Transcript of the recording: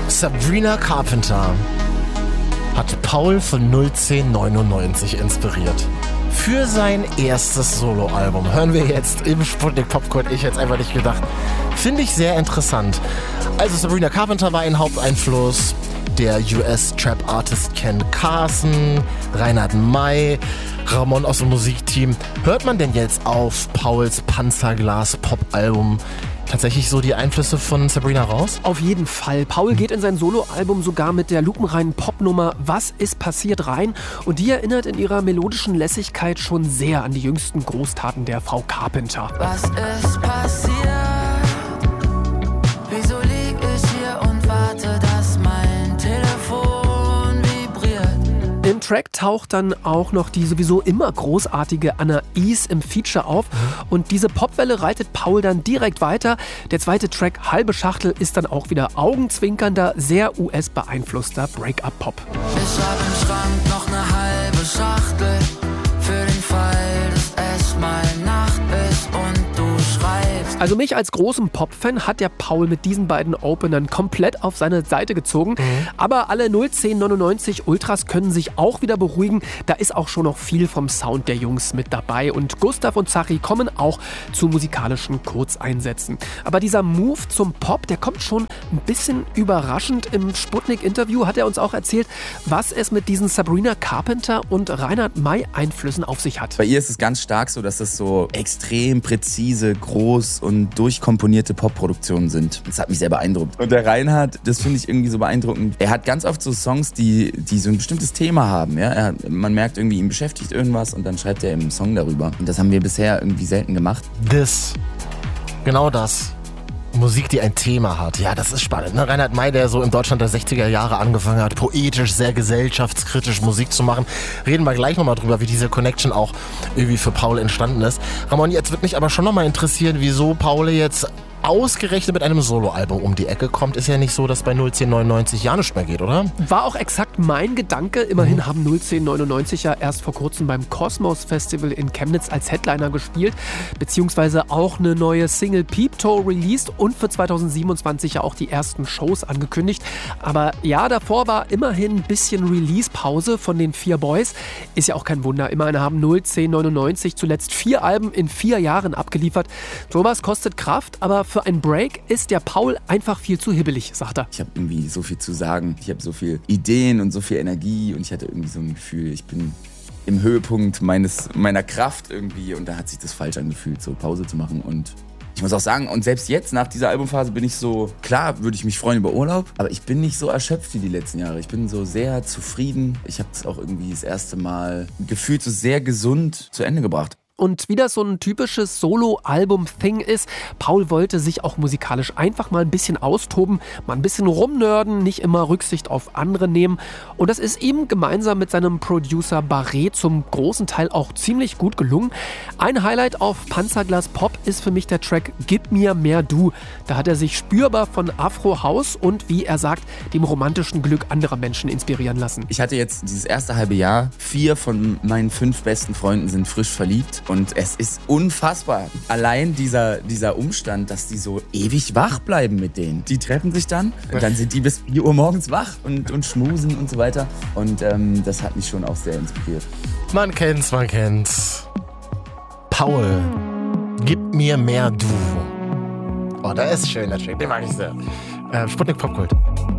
Sabrina Carpenter hat Paul von 01099 inspiriert. Für sein erstes Soloalbum. Hören wir jetzt im Sputnik Popcode. Ich hätte es einfach nicht gedacht. Finde ich sehr interessant. Also Sabrina Carpenter war ein Haupteinfluss. Der US-Trap-Artist Ken Carson, Reinhard May, Ramon aus dem Musikteam. Hört man denn jetzt auf Pauls Panzerglas-Pop-Album tatsächlich so die Einflüsse von Sabrina raus? Auf jeden Fall. Paul geht in sein Soloalbum sogar mit der lupenreinen Popnummer Was ist passiert rein und die erinnert in ihrer melodischen Lässigkeit schon sehr an die jüngsten Großtaten der Frau Carpenter. Was ist passiert? Wieso lieg ich hier und warte, dass mein Telefon vibriert? Im Track taucht dann auch noch die sowieso immer großartige Anais im Feature auf und diese Popwelle reitet Paul dann direkt weiter. Der zweite Track, Halbe Schachtel, ist dann auch wieder augenzwinkernder, sehr US-beeinflusster Break-up-Pop. Ich hab im Schrank noch eine halbe Schachtel für den Fall, dass es mal Nacht ist und du schreibst. Also mich als großen Pop-Fan hat der Paul mit diesen beiden Openern komplett auf seine Seite gezogen. Aber alle 01099 Ultras können sich auch wieder beruhigen. Da ist auch schon noch viel vom Sound der Jungs mit dabei. Und Gustav und Zachi kommen auch zu musikalischen Kurzeinsätzen. Aber dieser Move zum Pop, der kommt schon ein bisschen überraschend. Im Sputnik-Interview hat er uns auch erzählt, was es mit diesen Sabrina Carpenter und Reinhard May Einflüssen auf sich hat. Bei ihr ist es ganz stark so, dass das so extrem präzise, groß und durchkomponierte Popproduktionen sind. Das hat mich sehr beeindruckt. Und der Reinhard, das finde ich irgendwie so beeindruckend. Er hat ganz oft so Songs, die so ein bestimmtes Thema haben. Ja? Man merkt irgendwie, ihn beschäftigt irgendwas und dann schreibt er im Song darüber. Und das haben wir bisher irgendwie selten gemacht. Genau das. Musik, die ein Thema hat. Ja, das ist spannend. Ne? Reinhard May, der so in Deutschland der 60er Jahre angefangen hat, poetisch, sehr gesellschaftskritisch Musik zu machen. Reden wir gleich nochmal drüber, wie diese Connection auch irgendwie für Paul entstanden ist. Ramon, jetzt wird mich aber schon nochmal interessieren, wieso Paul jetzt ausgerechnet mit einem Soloalbum um die Ecke kommt. Ist ja nicht so, dass bei 01099 ja nichts mehr geht, oder? War auch exakt mein Gedanke. Immerhin haben 01099 ja erst vor kurzem beim Kosmos Festival in Chemnitz als Headliner gespielt, beziehungsweise auch eine neue Single Peep Toe released und für 2027 ja auch die ersten Shows angekündigt. Aber ja, davor war immerhin ein bisschen Release-Pause von den 4 Boys. Ist ja auch kein Wunder. Immerhin haben 01099 zuletzt 4 Alben in 4 Jahren abgeliefert. Sowas kostet Kraft, aber für einen Break ist der Paul einfach viel zu hibbelig, sagt er. Ich habe irgendwie so viel zu sagen. Ich habe so viel Ideen und so viel Energie und ich hatte irgendwie so ein Gefühl, ich bin im Höhepunkt meiner Kraft irgendwie und da hat sich das falsch angefühlt, so Pause zu machen. Und ich muss auch sagen, und selbst jetzt nach dieser Albumphase bin ich so, klar würde ich mich freuen über Urlaub, aber ich bin nicht so erschöpft wie die letzten Jahre. Ich bin so sehr zufrieden. Ich habe es auch irgendwie das erste Mal gefühlt so sehr gesund zu Ende gebracht. Und wie das so ein typisches Solo-Album-Thing ist, Paul wollte sich auch musikalisch einfach mal ein bisschen austoben, mal ein bisschen rumnörden, nicht immer Rücksicht auf andere nehmen. Und das ist ihm gemeinsam mit seinem Producer Barret zum großen Teil auch ziemlich gut gelungen. Ein Highlight auf Panzerglas Pop ist für mich der Track Gib mir mehr du. Da hat er sich spürbar von Afro House und, wie er sagt, dem romantischen Glück anderer Menschen inspirieren lassen. Ich hatte jetzt dieses erste halbe Jahr, 4 von meinen 5 besten Freunden sind frisch verliebt. Und es ist unfassbar. Allein dieser Umstand, dass die so ewig wach bleiben mit denen. Die treffen sich dann und dann sind die bis 4 Uhr morgens wach und schmusen und so weiter. Und das hat mich schon auch sehr inspiriert. Man kennt's. Paul, gib mir mehr du. Oh, der ist schön, der Track. Den mag ich sehr. Sputnik Popkult.